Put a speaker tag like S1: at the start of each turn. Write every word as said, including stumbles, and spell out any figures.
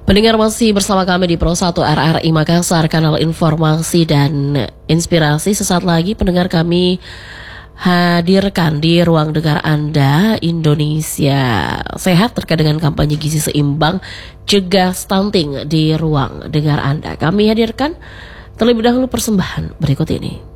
S1: Pendengar masih bersama kami di Pro satu R R I Makassar, kanal informasi dan inspirasi. Sesaat lagi pendengar kami hadirkan di ruang dengar Anda Indonesia Sehat terkait dengan kampanye gizi seimbang cegah stunting di ruang dengar Anda. Kami hadirkan terlebih dahulu persembahan berikut ini.